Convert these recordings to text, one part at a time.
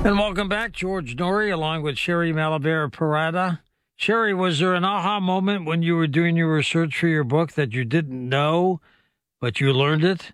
And welcome back, George Norrie, along with Sherry Malavera Parada. Sherry, was there an aha moment when you were doing your research for your book that you didn't know, but you learned it?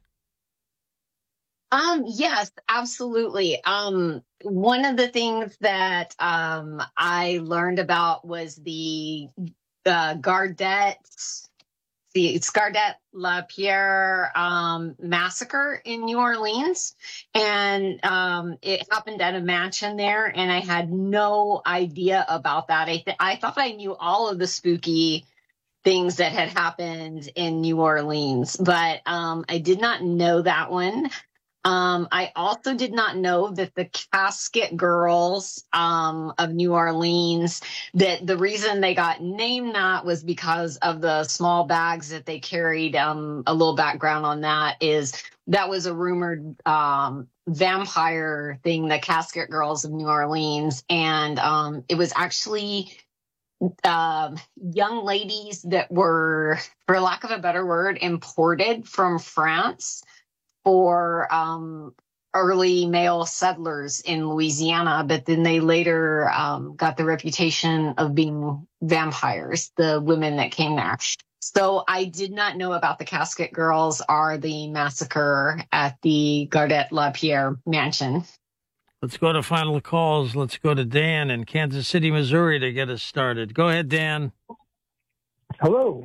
Yes, absolutely. One of the things that I learned about was the Gardette, the Scardet La Pierre massacre in New Orleans, and it happened at a mansion there, and I had no idea about that. I thought I knew all of the spooky things that had happened in New Orleans, but I did not know that one. I also did not know that the Casket Girls of New Orleans, that the reason they got named that was because of the small bags that they carried. A little background on that is that was a rumored vampire thing, the Casket Girls of New Orleans. And it was actually young ladies that were, for lack of a better word, imported from France for early male settlers in Louisiana, but then they later got the reputation of being vampires, the women that came there. So I did not know about the Casket Girls or the massacre at the Gardette La Pierre mansion. Let's go to final calls. Let's go to Dan in Kansas City, Missouri to get us started. Go ahead, Dan. Hello.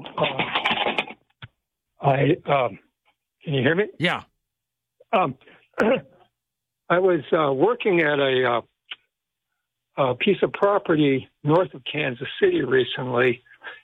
Can you hear me? Yeah. I was working at a piece of property north of Kansas City recently.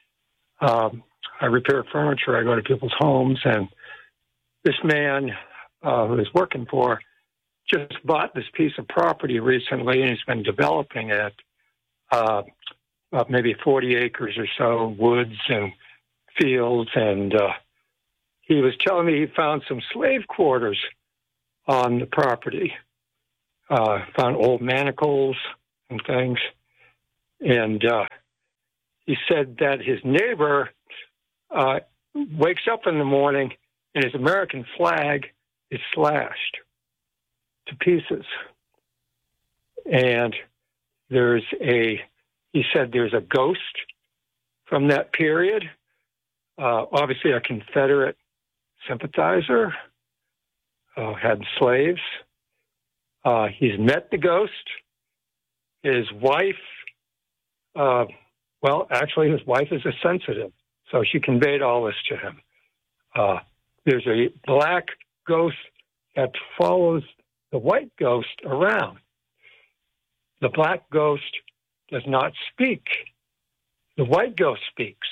I repair furniture. I go to people's homes, and this man who I was working for just bought this piece of property recently, and he's been developing it, maybe 40 acres or so, woods and fields. And he was telling me he found some slave quarters on the property, found old manacles and things. And he said that his neighbor wakes up in the morning and his American flag is slashed to pieces. And he said there's a ghost from that period, obviously a Confederate sympathizer, had slaves. He's met the ghost. His wife, actually his wife is a sensitive, so she conveyed all this to him. There's a black ghost that follows the white ghost around. The black ghost does not speak. The white ghost speaks.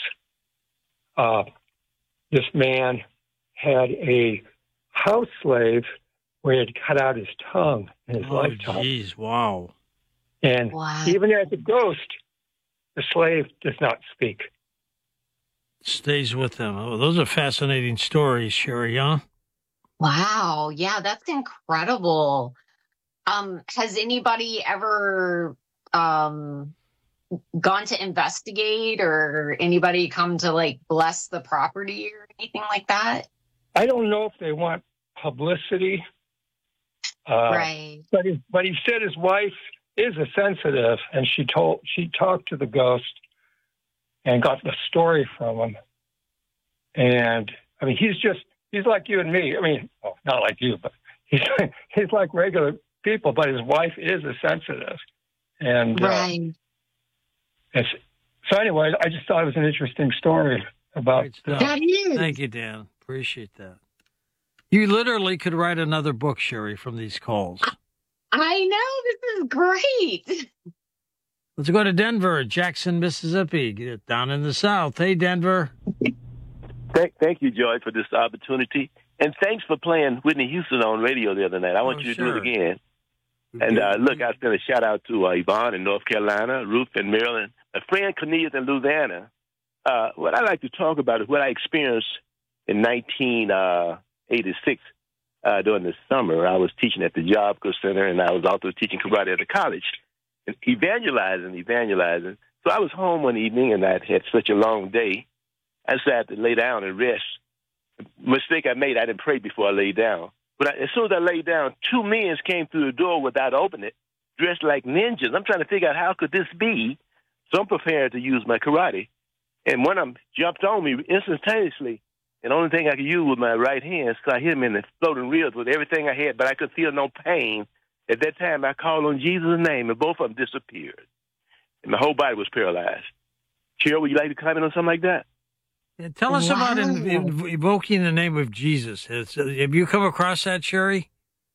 This man had a house slave where he had cut out his tongue in his lifetime. Jeez, wow. And even as a ghost, the slave does not speak. Stays with them. Oh, those are fascinating stories, Sherry, huh? Wow. Yeah, that's incredible. Has anybody ever gone to investigate, or anybody come to bless the property or anything like that? I don't know if they want publicity. Right. But he said his wife is a sensitive, and she talked to the ghost and got the story from him. And I mean, he's like you and me. I mean, well, not like you, but he's like regular people. But his wife is a sensitive, and right. So anyway, I just thought it was an interesting story about that. Thank you, Dan. Appreciate that. You literally could write another book, Sherry, from these calls. I know. This is great. Let's go to Denver, Jackson, Mississippi, down in the South. Hey, Denver. Thank you, George, for this opportunity. And thanks for playing Whitney Houston on radio the other night. I want you to do it again. And look, I sent a shout-out to Yvonne in North Carolina, Ruth in Maryland, a friend Cornelius in Louisiana. What I like to talk about is what I experienced in 1986 during the summer. I was teaching at the Job Corps Center, and I was also teaching karate at the college, and evangelizing. So I was home one evening, and I had such a long day. I decided to lay down and rest. Mistake I made, I didn't pray before I laid down. But as soon as I laid down, two men came through the door without opening it, dressed like ninjas. I'm trying to figure out how could this be. So I'm prepared to use my karate. And one of them jumped on me instantaneously. And the only thing I could use was my right hand, so I hit him in the floating ribs with everything I had, but I could feel no pain. At that time, I called on Jesus' name, and both of them disappeared. And my whole body was paralyzed. Cheryl, would you like to comment on something like that? Yeah, tell us about evoking the name of Jesus. Have you come across that, Sherry?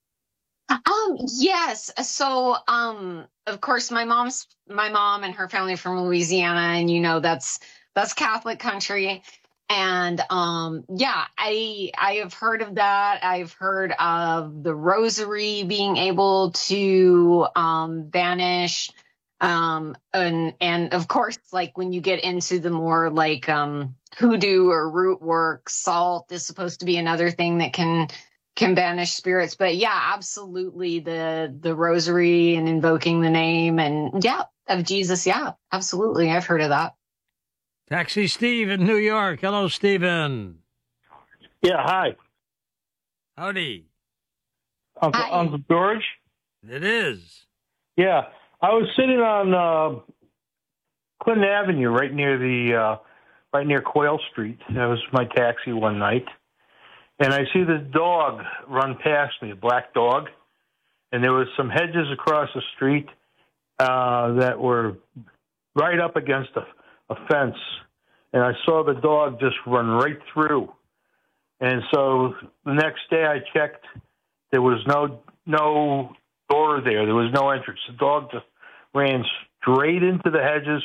Yes. So, of course, my mom and her family are from Louisiana, and that's Catholic country. And I have heard of that. I've heard of the rosary being able to banish, and of course, like when you get into the more like hoodoo or root work, salt is supposed to be another thing that can banish spirits. But yeah, absolutely, the rosary and invoking the name of Jesus. Yeah, absolutely, I've heard of that. Taxi Steve in New York. Hello, Stephen. Yeah, hi. Howdy. Uncle George? It is. Yeah, I was sitting on Clinton Avenue, right near Quayle Street. That was my taxi one night. And I see this dog run past me, a black dog. And there was some hedges across the street that were right up against a fence, and I saw the dog just run right through. And so the next day I checked, there was no door there. There was no entrance. The dog just ran straight into the hedges,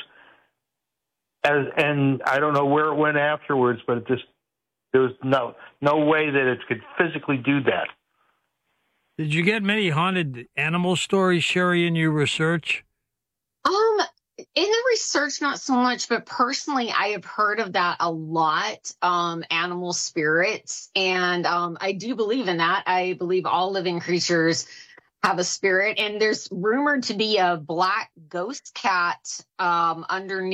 and I don't know where it went afterwards, but there was no way that it could physically do that. Did you get many haunted animal stories, Sherry, in your research? In the research, not so much, but personally, I have heard of that a lot, animal spirits. And I do believe in that. I believe all living creatures have a spirit. And there's rumored to be a black ghost cat underneath